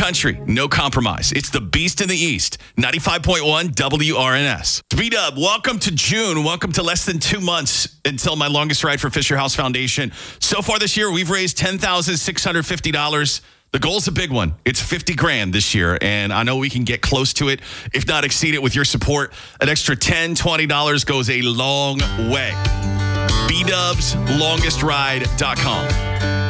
country, no compromise. It's the Beast in the East, 95.1 WRNS. B-Dub, welcome to June. Welcome to less than 2 months until my longest ride for Fisher House Foundation. So far this year, we've raised $10,650. The goal's a big one. It's 50 grand this year, and I know we can get close to it, if not exceed it with your support. An extra $10, $20 goes a long way. BDubsLongestRide.com.